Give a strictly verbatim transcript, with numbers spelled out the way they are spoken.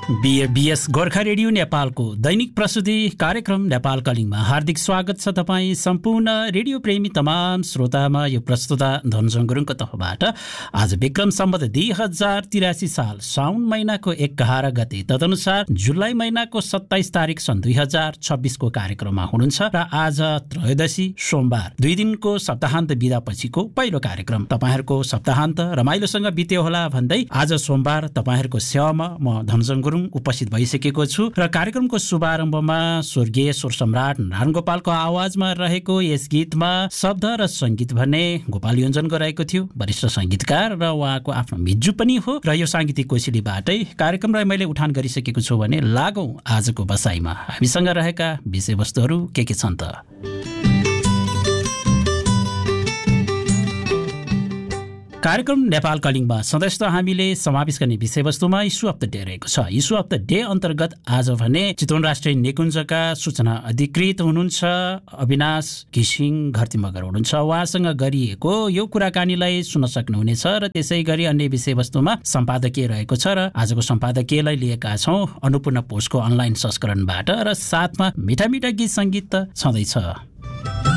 BS Gorkha radio नेपालको दैनिक प्रस्तुति कार्यक्रम नेपाल कलिङमा हार्दिक स्वागत छ। तपाईँ सम्पूर्ण रेडियो प्रेमी तमाम श्रोतामा यो प्रस्तुता धनजङ गुरुङको तर्फबाट आज विक्रम सम्वत दुई हजार तिरासी साल साउन महिनाको एघार गते तदनुसार जुलाई महिनाको सत्ताइस तारिक सन् दुई हजार छब्बिसको कार्यक्रममा हुनुहुन्छ र आज त्रयोदशी सोमबार दुई दिनको सप्ताहान्त बिदा पछिको पहिलो कार्यक्रम। तपाईँहरूको सप्ताहान्त रमाइलोसँग बित्यो होला भन्दै आज सोमबार तपाईँहरूको सेवामा म धनजङ गुरुङ उपस्थित भइसकेको छु र कार्यक्रमको शुभारम्भमा स्वर्गीय स्वर सम्राट नारायण गोपालको आवाजमा रहेको यस गीतमा शब्द र संगीत भने गोपाल योञ्जन गराएको थियो, वरिष्ठ संगीतकार र उहाँको आफ्नो मिज्जु पनि हो र यो साङ्गीतिक कोसेलीबाटै कार्यक्रमलाई मैले उठान गरिसकेको छु भने लागौं आजको बसाइमा। हामीसँग रहेका विषयवस्तुहरू के के छन् त? कार्यक्रम नेपाल कलिङमा सधैँ त हामीले समावेश गर्ने विषयवस्तुमा इस्यु अफ द डे रहेको छ। इस्यु अफ द डे अन्तर्गत आज भने चितवन राष्ट्रिय निकुञ्जका सूचना अधिकृत हुनुहुन्छ अविनाश घिसिङ घरती मगर हुनुहुन्छ। उहाँसँग गरिएको यो कुराकानीलाई सुन्न सक्नुहुनेछ र त्यसै गरी अन्य विषयवस्तुमा सम्पादकीय रहेको छ र आजको सम्पादकीयलाई लिएका छौँ अन्नपूर्ण पोस्टको अनलाइन संस्करणबाट र साथमा मिठा मिठा गीत सङ्गीत त छँदैछ।